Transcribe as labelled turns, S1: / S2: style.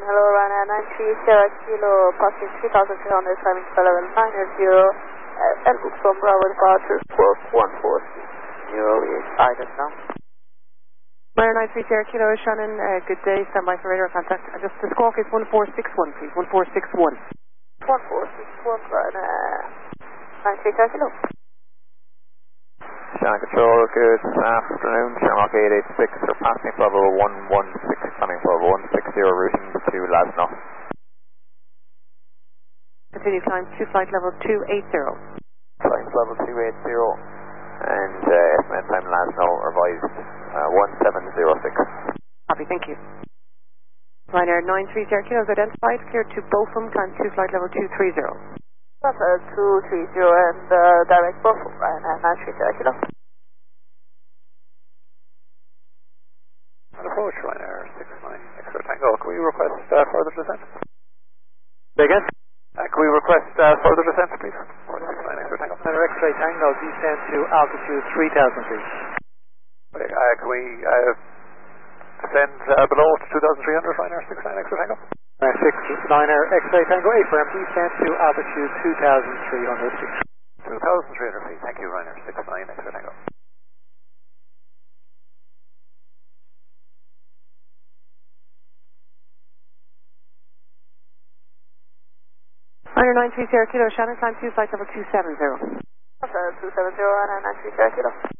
S1: hello, Ryanair 930 Kilo, passing 2300, climbing to level 980, Elbook from Bravo departure, squawk 140, either now.
S2: Ryanair 930 Kilo, Shannon, good day, stand by for radar contact. Just the squawk is 1461, please, 1461.
S1: 1461, Ryanair 930 Kilo.
S3: Shannon Control, good afternoon, Shamrock 886, for passing Bravo 116, coming Bravo 160, routing to Lasno.
S2: Continue climb to flight level 280.
S3: Flight level 280, and estimate time Lasno revised 1706.
S2: Copy, thank you. Ryanair 930 Kilo is identified, cleared to Beaufort, climb to flight level 230.
S1: That's 230 and direct Beaufort, Ryanair 930 Kilo.
S3: On approach, Ryanair 69, X-ray Tango, can we request further descent?
S4: Say again?
S3: Can we request further descent, please? 69, X-ray Tango.
S4: Ryanair X-ray Tango, descend to altitude 3000 feet.
S3: Can we descend below to 2300, Ryanair 69, X-ray Tango?
S4: Ryanair X-ray Tango, affirm, descend to altitude 2300 feet.
S3: 2300 feet, thank you, Ryanair 69, X-ray Tango.
S2: Ryanair 930 Kilo, Shannon, climb to flight level 270.
S1: That's 270, Ryanair 930 Kilo.